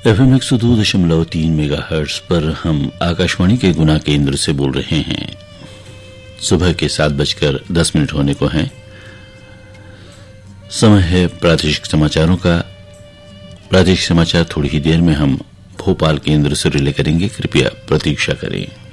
FM 102.3 megahertz पर हम आकाशवाणी के गुना केंद्र से बोल रहे हैं। सुबह के 7:10 होने को हैं। समय है प्रादेशिक समाचारों का। प्रादेशिक समाचार थोड़ी ही देर में हम भोपाल केंद्र से रिले करेंगे। कृपया प्रतीक्षा करें।